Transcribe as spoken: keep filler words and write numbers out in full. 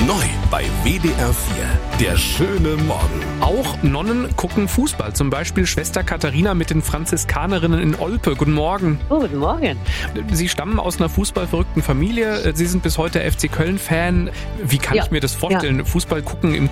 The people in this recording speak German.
Neu bei W D R vier. Der schöne Morgen. Auch Nonnen gucken Fußball. Zum Beispiel Schwester Katharina mit den Franziskanerinnen in Olpe. Guten Morgen. Oh, guten Morgen. Sie stammen aus einer fußballverrückten Familie. Sie sind bis heute F C Köln-Fan. Wie kann Ja. ich mir das vorstellen? Ja. Fußball gucken im